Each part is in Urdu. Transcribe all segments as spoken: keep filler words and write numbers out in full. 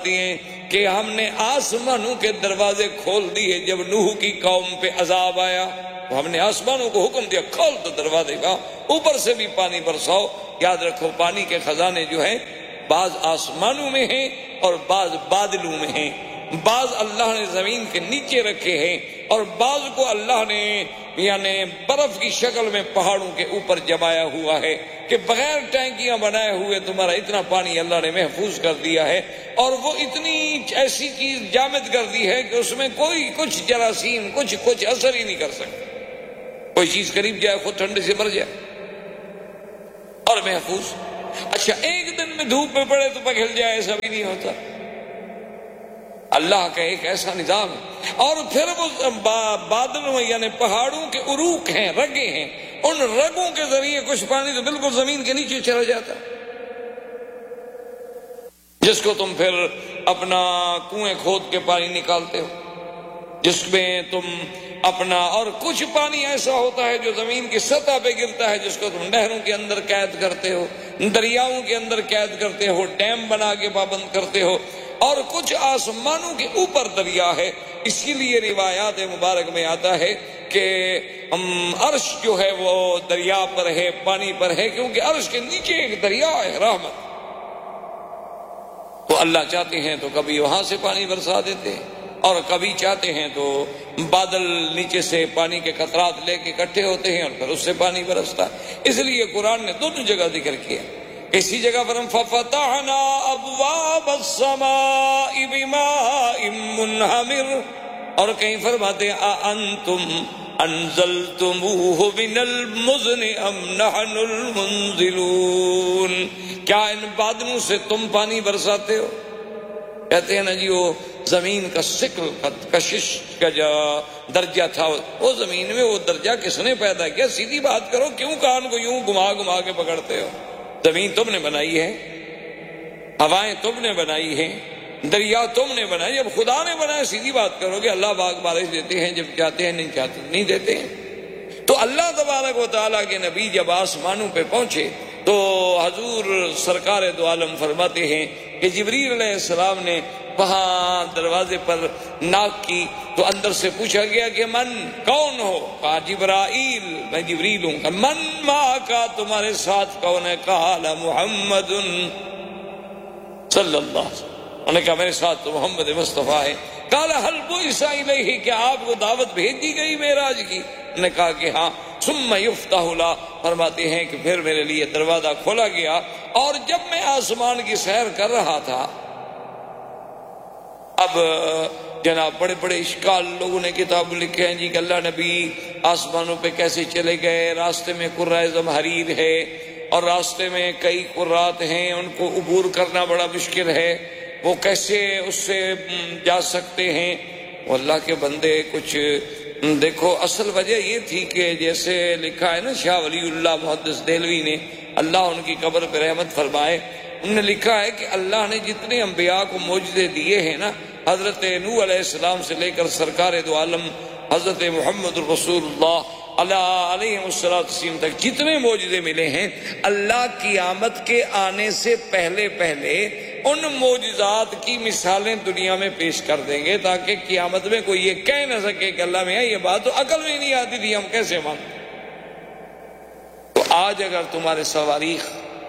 ہیں کہ ہم نے آسمانوں کے دروازے کھول دیے جب نوح کی قوم پہ عذاب آیا تو ہم نے آسمانوں کو حکم دیا کھول دو دروازے کا، اوپر سے بھی پانی برساؤ۔ یاد رکھو پانی کے خزانے جو ہیں بعض آسمانوں میں ہیں اور بعض بادلوں میں ہیں، بعض اللہ نے زمین کے نیچے رکھے ہیں اور بعض کو اللہ نے یعنی برف کی شکل میں پہاڑوں کے اوپر جمایا ہوا ہے کہ بغیر ٹینکیاں بنائے ہوئے تمہارا اتنا پانی اللہ نے محفوظ کر دیا ہے، اور وہ اتنی ایسی چیز جامد کر دی ہے کہ اس میں کوئی کچھ جراثیم کچھ کچھ اثر ہی نہیں کر سکتا۔ کوئی چیز قریب جائے خود ٹھنڈے سے مر جائے اور محفوظ۔ اچھا ایک دن میں دھوپ میں پڑے تو پگھل جائے، ایسا بھی نہیں ہوتا۔ اللہ کا ایک ایسا نظام ہے۔ اور پھر وہ بادلوں یعنی پہاڑوں کے عروق ہیں، رگیں ہیں، ان رگوں کے ذریعے کچھ پانی تو بالکل زمین کے نیچے چلا جاتا جس کو تم پھر اپنا کنویں کھود کے پانی نکالتے ہو، جس میں تم اپنا، اور کچھ پانی ایسا ہوتا ہے جو زمین کی سطح پہ گرتا ہے جس کو تم نہروں کے اندر قید کرتے ہو، دریاؤں کے اندر قید کرتے ہو، ڈیم بنا کے پابند کرتے ہو، اور کچھ آسمانوں کے اوپر دریا ہے۔ اسی لیے روایات مبارک میں آتا ہے کہ عرش جو ہے وہ دریا پر ہے، پانی پر ہے، کیونکہ عرش کے نیچے ایک دریا ہے رحمت۔ تو اللہ چاہتے ہیں تو کبھی وہاں سے پانی برسا دیتے ہیں اور کبھی چاہتے ہیں تو بادل نیچے سے پانی کے قطرات لے کے اکٹھے ہوتے ہیں اور پھر اس سے پانی برستا ہے۔ اس لیے قرآن نے دونوں جگہ ذکر کیا۔ اسی جگہ پر ہم فَفَتَحْنَا أَبْوَابَ السَّمَاءِ بِمَاءٍ مُنْهَمِرٍ، اور کہیں فرماتے ہیں أَأَنْتُمْ أَنزَلْتُمُوهُ مِنَ الْمُزْنِ أَمْ نَحْنُ الْمُنزِلُونَ، کیا ان بادلوں سے تم پانی برساتے ہو؟ کہتے ہیں نا جی وہ زمین کا سکل کشش کا جو درجہ تھا، وہ زمین میں وہ درجہ کس نے پیدا کیا؟ سیدھی بات کرو، کیوں کان کو یوں گھما گھما کے پکڑتے ہو؟ زمین تم نے بنائی ہے، ہوائیں تم نے بنائی ہیں، دریا تم نے بنائی۔ جب خدا نے بنایا سیدھی بات کرو کہ اللہ باغ بارش دیتے ہیں، جب چاہتے ہیں نہیں چاہتے نہیں دیتے ہیں۔ تو اللہ تبارک و تعالیٰ کے نبی جب آسمانوں پہ پہنچے تو حضور سرکار دو عالم فرماتے ہیں کہ جبریل علیہ السلام نے وہاں دروازے پر ناک کی تو اندر سے پوچھا گیا کہ من کون ہو؟ کہا جبرائیل، میں جبریل ہوں۔ من ما کا تمہارے ساتھ کون ہے؟ کہا محمد صلی اللہ علیہ وسلم، انہوں نے کہا میرے ساتھ تو محمد مصطفیٰ ہے۔ قال هل بعث الیہ، کیا آپ کو دعوت بھیج دی گئی معراج کی؟ انہوں نے کہا کہ ہاں۔ ثم یفتح لا، فرماتے ہیں کہ پھر میرے لیے دروازہ کھولا گیا، اور جب میں آسمان کی سیر کر رہا تھا، اب جناب بڑے بڑے اشکال لوگوں نے کتاب لکھے ہیں جی کہ اللہ نبی آسمانوں پہ کیسے چلے گئے، راستے میں قرۂ زمہریر ہے اور راستے میں کئی قرات ہیں، ان کو عبور کرنا بڑا مشکل ہے، وہ کیسے اس سے جا سکتے ہیں؟ وہ اللہ کے بندے کچھ دیکھو، اصل وجہ یہ تھی کہ جیسے لکھا ہے نا شاہ ولی اللہ محدث دہلوی نے، اللہ ان کی قبر پہ رحمت فرمائے، انہوں نے لکھا ہے کہ اللہ نے جتنے انبیاء کو معجزے دیے ہیں نا، حضرت نوح علیہ السلام سے لے کر سرکار دو عالم حضرت محمد رسول اللہ علیہ السلام تک جتنے معجزے ملے ہیں، اللہ قیامت کے آنے سے پہلے پہلے ان معجزات کی مثالیں دنیا میں پیش کر دیں گے تاکہ قیامت میں کوئی یہ کہہ نہ سکے کہ اللہ میں یہ بات تو عقل میں نہیں آتی تھی، ہم کیسے مانتے؟ تو آج اگر تمہارے صواريخ،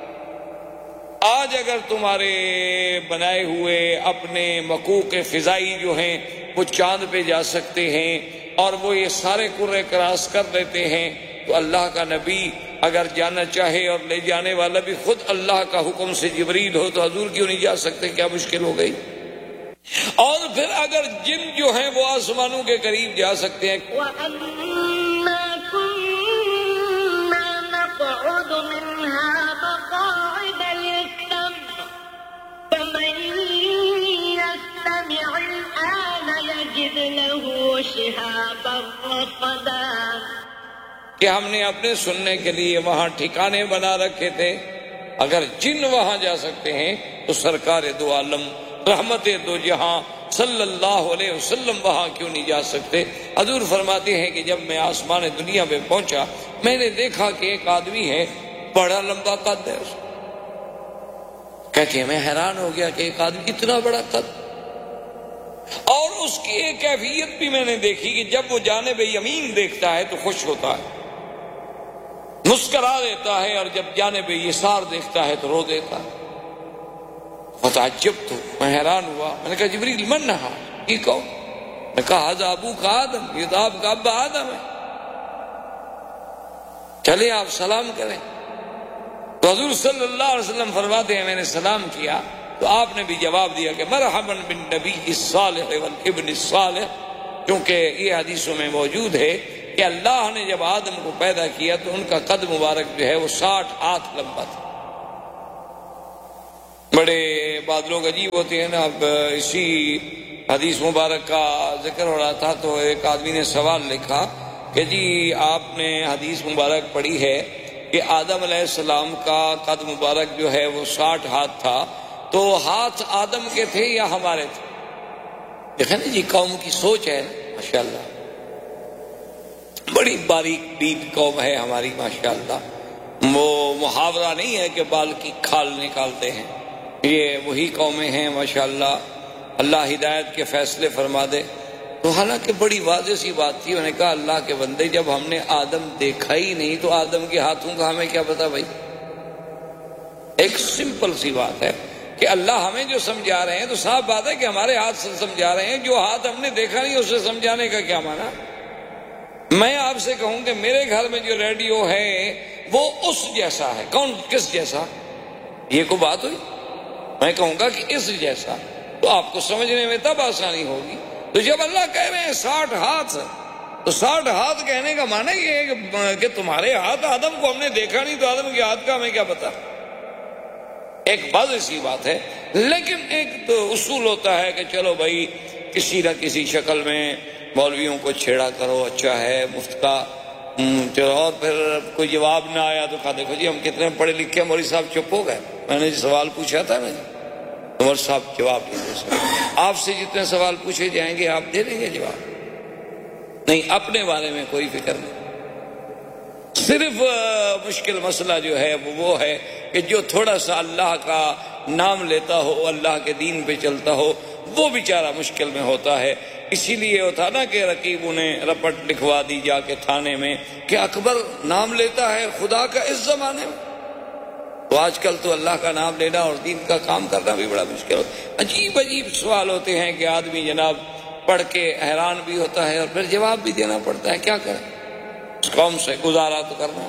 آج اگر تمہارے بنائے ہوئے اپنے مکوک فضائی جو ہیں وہ چاند پہ جا سکتے ہیں اور وہ یہ سارے کرے کراس کر لیتے ہیں، تو اللہ کا نبی اگر جانا چاہے اور لے جانے والا بھی خود اللہ کا حکم سے جبریل ہو تو حضور کیوں نہیں جا سکتے؟ کیا مشکل ہو گئی؟ اور پھر اگر جن جو ہیں وہ آسمانوں کے قریب جا سکتے ہیں، وَأَنَّا كُنَّا نَقْعُدُ مِنْهَا مَقَاعِدَ لِلسَّمْعِ فَمَن يَسْتَمِعِ الْآنَ يَجِدْ لَهُ شِهَابًا رَّصَدًا، کہ ہم نے اپنے سننے کے لیے وہاں ٹھکانے بنا رکھے تھے۔ اگر جن وہاں جا سکتے ہیں تو سرکار دو عالم رحمت دو جہاں صلی اللہ علیہ وسلم وہاں کیوں نہیں جا سکتے؟ حضور فرماتے ہیں کہ جب میں آسمان دنیا میں پہنچا، میں نے دیکھا کہ ایک آدمی ہے، بڑا لمبا قد ہے، کہتے ہیں میں حیران ہو گیا کہ ایک آدمی اتنا بڑا قد، اور اس کی ایک کیفیت بھی میں نے دیکھی کہ جب وہ جانب یمین دیکھتا ہے تو خوش ہوتا ہے، مسکرا دیتا ہے، اور جب جانب یسار دیکھتا ہے تو رو دیتا ہے۔ فتعجب تو میں حیران ہوا، میں نے کہا جبریل من نہا، یہ کون؟ میں کہا حضا ابو کا آدم، یہ تو آپ کا ابا آدم ہے، چلے آپ سلام کریں۔ تو حضور صلی اللہ علیہ وسلم فرماتے ہیں میں نے سلام کیا تو آپ نے بھی جواب دیا کہ مرحبا بالنبی الصالح والابن الصالح، کیونکہ یہ حدیثوں میں موجود ہے کہ اللہ نے جب آدم کو پیدا کیا تو ان کا قد مبارک جو ہے وہ ساٹھ ہاتھ لمبا تھا۔ بڑے بعض لوگ عجیب ہوتے ہیں نا۔ اب اسی حدیث مبارک کا ذکر ہو رہا تھا تو ایک آدمی نے سوال لکھا کہ جی آپ نے حدیث مبارک پڑھی ہے کہ آدم علیہ السلام کا قد مبارک جو ہے وہ ساٹھ ہاتھ تھا، تو ہاتھ آدم کے تھے یا ہمارے تھے؟ دیکھیں نا جی قوم کی سوچ ہے ماشاءاللہ، بڑی باریک بین قوم ہے ہماری ماشاءاللہ۔ وہ محاورہ نہیں ہے کہ بال کی کھال نکالتے ہیں، یہ وہی قومیں ہیں ماشاءاللہ۔ اللہ ہدایت کے فیصلے فرما دے۔ تو حالانکہ بڑی واضح سی بات تھی، میں نے کہا اللہ کے بندے جب ہم نے آدم دیکھا ہی نہیں تو آدم کے ہاتھوں کا ہمیں کیا پتا بھائی؟ ایک سمپل سی بات ہے کہ اللہ ہمیں جو سمجھا رہے ہیں تو صاف بات ہے کہ ہمارے ہاتھ سے سمجھا رہے ہیں، جو ہاتھ ہم نے دیکھا نہیں اسے سمجھانے کا کیا معنی؟ میں آپ سے کہوں کہ میرے گھر میں جو ریڈیو ہے وہ اس جیسا ہے۔ کون کس جیسا؟ یہ کوئی بات ہوئی؟ میں کہوں گا کہ اس جیسا، تو آپ کو سمجھنے میں تب آسانی ہوگی۔ تو جب اللہ کہہ رہے ہیں ساٹھ ہاتھ، تو ساٹھ ہاتھ کہنے کا معنی یہ ہے کہ تمہارے ہاتھ، آدم کو ہم نے دیکھا نہیں تو آدم کے ہاتھ کا ہمیں کیا پتا؟ ایک واضح سی بات ہے، لیکن ایک تو اصول ہوتا ہے کہ چلو بھائی کسی نہ کسی شکل میں مولویوں کو چھیڑا کرو، اچھا ہے مفت کا، چلو۔ اور پھر کوئی جواب نہ آیا تو کہا دیکھو جی ہم کتنے پڑھے لکھے، مولوی صاحب چپ ہو گئے۔ میں نے سوال پوچھا تھا نا جی، عمر صاحب جواب نہیں دے سکتے۔ آپ سے جتنے سوال پوچھے جائیں گے آپ دے دیں گے جواب؟ نہیں، اپنے بارے میں کوئی فکر نہیں۔ صرف مشکل مسئلہ جو ہے وہ وہ ہے کہ جو تھوڑا سا اللہ کا نام لیتا ہو، اللہ کے دین پہ چلتا ہو، وہ بیچارہ مشکل میں ہوتا ہے۔ اسی لیے وہ تھا نا کہ رقیبوں نے رپٹ لکھوا دی جا کے تھانے میں کہ اکبر نام لیتا ہے خدا کا اس زمانے میں۔ تو آج کل تو اللہ کا نام لینا اور دین کا کام کرنا بھی بڑا مشکل ہوتا ہے۔ عجیب عجیب سوال ہوتے ہیں کہ آدمی جناب پڑھ کے حیران بھی ہوتا ہے اور پھر جواب بھی دینا پڑتا ہے، کیا کریں، اس قوم سے گزارا تو کرنا۔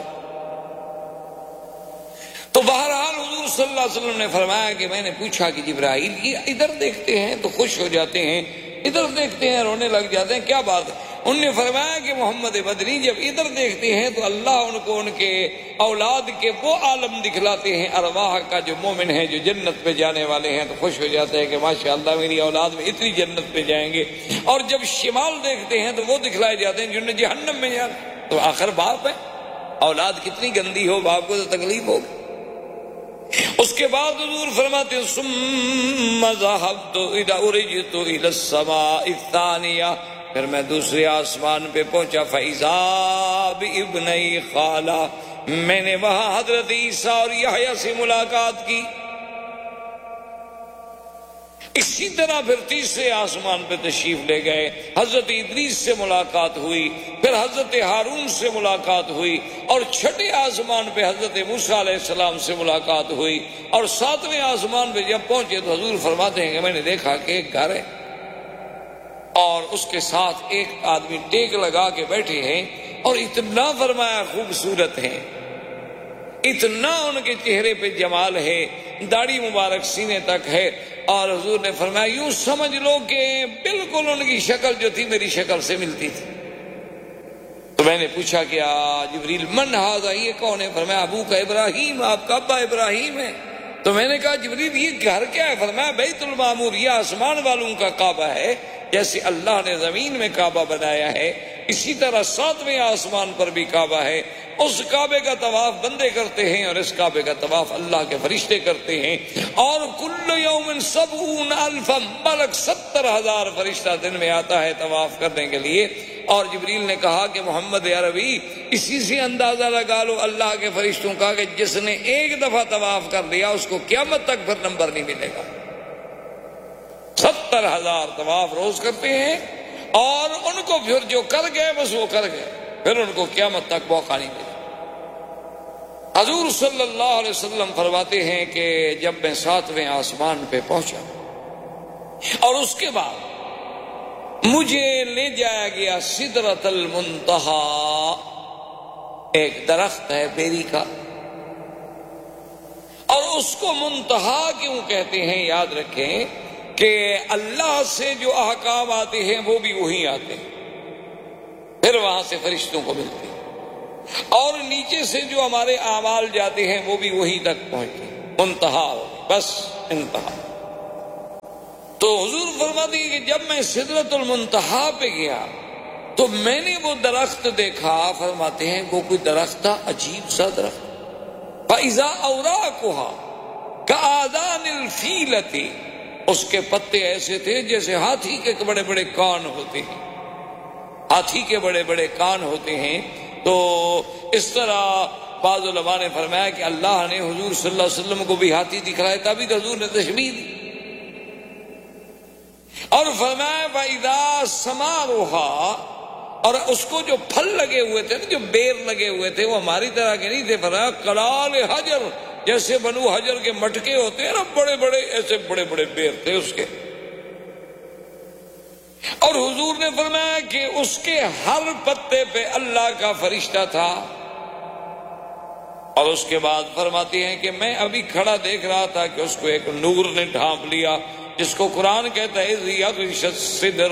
تو بہرحال حضور صلی اللہ علیہ وسلم نے فرمایا کہ میں نے پوچھا کہ جبرائیل یہ ادھر دیکھتے ہیں تو خوش ہو جاتے ہیں، ادھر دیکھتے ہیں رونے لگ جاتے ہیں، کیا بات ہے؟ انہوں نے فرمایا کہ محمد مدنی جب ادھر دیکھتے ہیں تو اللہ ان کو ان کے اولاد کے وہ عالم دکھلاتے ہیں ارواح کا، جو مومن ہیں جو جنت پہ جانے والے ہیں، تو خوش ہو جاتے ہیں کہ ماشاءاللہ میری اولاد میں اتنی جنت پہ جائیں گے۔ اور جب شمال دیکھتے ہیں تو وہ دکھلائے جاتے ہیں جنہیں جہنم میں جانا۔ تو آخر باپ ہے، اولاد کتنی گندی ہو باپ کو تو تکلیف ہوگی۔ اس کے بعد حضور فرماتے ہیں ثم ذهبت اذا ارجت الى السماء الثانيه، پھر میں دوسرے آسمان پہ پہنچا، فاذا بابنی خالہ، میں نے وہاں حضرت عیسیٰ اور یحییٰ سے ملاقات کی۔ اسی طرح پھر تیسرے آسمان پہ تشریف لے گئے، حضرت ادریس سے ملاقات ہوئی، پھر حضرت ہارون سے ملاقات ہوئی، اور چھٹے آسمان پہ حضرت موسیٰ علیہ السلام سے ملاقات ہوئی، اور ساتویں آسمان پہ جب پہنچے تو حضور فرماتے ہیں کہ میں نے دیکھا کہ ایک گھر ہے اور اس کے ساتھ ایک آدمی ٹیک لگا کے بیٹھے ہیں، اور اتنا فرمایا خوبصورت ہیں، اتنا ان کے چہرے پہ جمال ہے، داڑھی مبارک سینے تک ہے، اور حضور نے فرمایا یوں سمجھ لو کہ بالکل ان کی شکل جو تھی میری شکل سے ملتی تھی۔ تو میں نے پوچھا کہ جبریل من ھذا، یہ کون ہے؟ فرمایا ابو کا ابراہیم، آپ کا ابا ابراہیم ہے۔ تو میں نے کہا جبریل یہ گھر کیا ہے؟ فرمایا بیت المعمور، یہ آسمان والوں کا کعبہ ہے، جیسے اللہ نے زمین میں کعبہ بنایا ہے اسی طرح ساتویں آسمان پر بھی کعبہ ہے۔ اس کعبے کا طواف بندے کرتے ہیں اور اس کعبے کا طواف اللہ کے فرشتے کرتے ہیں، اور کل یوم سبعون الف ملک، ستر ہزار فرشتہ دن میں آتا ہے طواف کرنے کے لیے، اور جبریل نے کہا کہ محمد عربی اسی سے اندازہ لگا لو اللہ کے فرشتوں کا کہ جس نے ایک دفعہ طواف کر لیا اس کو قیامت تک پھر نمبر نہیں ملے گا. ستر ہزار طواف روز کرتے ہیں اور ان کو پھر جو کر گئے بس وہ کر گئے، پھر ان کو قیامت تک موقع نہیں ملے. حضور صلی اللہ علیہ وسلم فرماتے ہیں کہ جب میں ساتویں آسمان پہ پہنچا اور اس کے بعد مجھے لے جایا گیا سدرۃ المنتہا، ایک درخت ہے بیری کا، اور اس کو منتہا کیوں کہتے ہیں یاد رکھیں کہ اللہ سے جو احکام آتے ہیں وہ بھی وہی آتے ہیں، پھر وہاں سے فرشتوں کو ملتے ہیں، اور نیچے سے جو ہمارے اعمال جاتے ہیں وہ بھی وہیں تک پہنچتے ہیں. منتہا بس انتہا. تو حضور فرماتے ہیں کہ جب میں سدرۃ المنتہا پہ گیا تو میں نے وہ درخت دیکھا، فرماتے ہیں وہ کوئی درخت تھا عجیب سا درخت. فَإِذَا أَوْرَاقُهَا كَآذَانِ الْفِيلَةِ، اس کے پتے ایسے تھے جیسے ہاتھی کے بڑے بڑے کان ہوتے ہیں، ہاتھی کے بڑے بڑے کان ہوتے ہیں. تو اس طرح بعض علماء نے فرمایا کہ اللہ نے حضور صلی اللہ علیہ وسلم کو بھی ہاتھی دکھلایا، تبھی تو حضور نے تشبیہ دی. اور فرمایا وَإِذَا ثَمَارُهَا، اور اس کو جو پھل لگے ہوئے تھے، جو بیر لگے ہوئے تھے، وہ ہماری طرح کے نہیں تھے. فرمایا کلال حجر، جیسے بنو حجر کے مٹکے ہوتے ہیں نا بڑے بڑے، ایسے بڑے بڑے بیر تھے اس کے. اور حضور نے فرمایا کہ اس کے ہر پتے پہ اللہ کا فرشتہ تھا. اور اس کے بعد فرماتی ہیں کہ میں ابھی کھڑا دیکھ رہا تھا کہ اس کو ایک نور نے ڈھانپ لیا، جس کو قرآن کہتا ہے